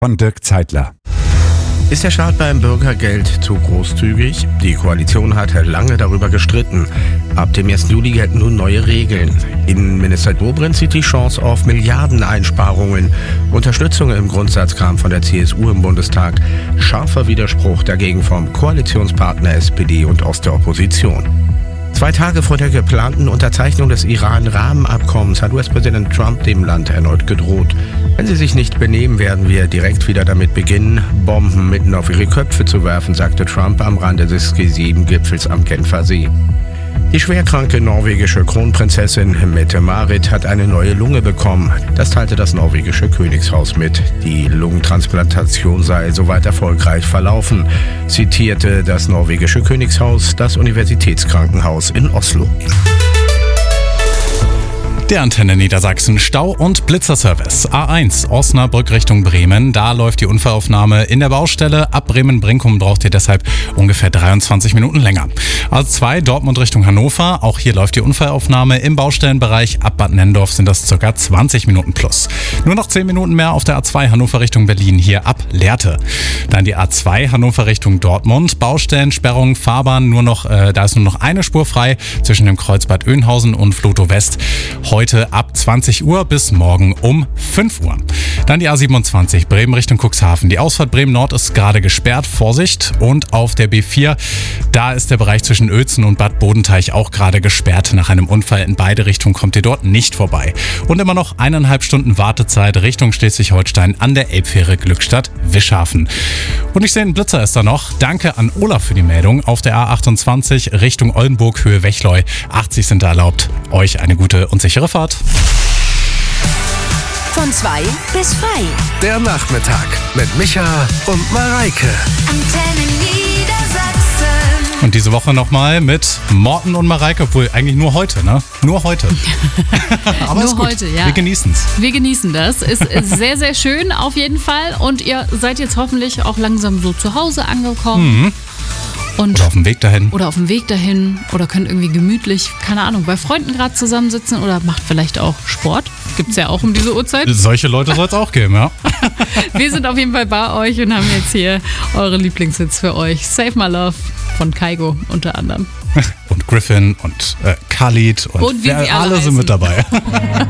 von Dirk Zeitler. Ist der Staat beim Bürgergeld zu großzügig? Die Koalition hat lange darüber gestritten. Ab dem 1. Juli gelten nun neue Regeln. Innenminister Dobrindt sieht die Chance auf Milliardeneinsparungen. Unterstützung im Grundsatz kam von der CSU im Bundestag. Scharfer Widerspruch dagegen vom Koalitionspartner SPD und aus der Opposition. 2 Tage vor der geplanten Unterzeichnung des Iran-Rahmenabkommens hat US-Präsident Trump dem Land erneut gedroht. Wenn sie sich nicht benehmen, werden wir direkt wieder damit beginnen, Bomben mitten auf ihre Köpfe zu werfen, sagte Trump am Rande des G7-Gipfels am Genfer See. Die schwerkranke norwegische Kronprinzessin Mette-Marit hat eine neue Lunge bekommen. Das teilte das norwegische Königshaus mit. Die Lungentransplantation sei soweit erfolgreich verlaufen, zitierte das norwegische Königshaus das Universitätskrankenhaus in Oslo. Der Antenne Niedersachsen Stau- und Blitzerservice. A1 Osnabrück Richtung Bremen. Da läuft die Unfallaufnahme in der Baustelle. Ab Bremen-Brinkum braucht ihr deshalb ungefähr 23 Minuten länger. A2 Dortmund Richtung Hannover. Auch hier läuft die Unfallaufnahme im Baustellenbereich. Ab Bad Nennendorf sind das ca. 20 Minuten plus. Nur noch 10 Minuten mehr auf der A2 Hannover Richtung Berlin. Hier ab Lehrte. Dann die A2 Hannover Richtung Dortmund. Baustellensperrung, Fahrbahn da ist nur noch eine Spur frei zwischen dem Kreuz Bad Oeynhausen und Vlotho West. Heute ab 20 Uhr bis morgen um 5 Uhr. Dann die A27 Bremen Richtung Cuxhaven. Die Ausfahrt Bremen Nord ist gerade gesperrt. Vorsicht. Und auf der B4, da ist der Bereich zwischen Uelzen und Bad Bodenteich auch gerade gesperrt. Nach einem Unfall in beide Richtungen kommt ihr dort nicht vorbei. Und immer noch 1,5 Stunden Wartezeit Richtung Schleswig-Holstein an der Elbfähre Glückstadt-Wischhafen. Und ich sehe einen Blitzer ist da noch. Danke an Olaf für die Meldung. Auf der A28 Richtung Oldenburg, Höhe Wechleu. 80 sind da erlaubt. Euch eine gute und sichere Fahrt. Von 2 bis frei. Der Nachmittag mit Micha und Mareike. Antenne Niedersachsen. Und diese Woche nochmal mit Morten und Mareike, obwohl eigentlich nur heute, ne? Nur heute. Aber nur ist gut. heute, ja. Wir genießen es. Wir genießen das. Ist sehr, sehr schön auf jeden Fall. Und ihr seid jetzt hoffentlich auch langsam so zu Hause angekommen. Mhm. Und Oder auf dem Weg dahin. Oder könnt irgendwie gemütlich, keine Ahnung, bei Freunden gerade zusammensitzen oder macht vielleicht auch Sport. Gibt's ja auch um diese Uhrzeit. Solche Leute soll es auch geben, ja. Wir sind auf jeden Fall bei euch und haben jetzt hier eure Lieblingshits für euch. Save My Love von Kygo unter anderem. Und Griffin und Khalid und wie sie alle alle sind heißen. mit dabei.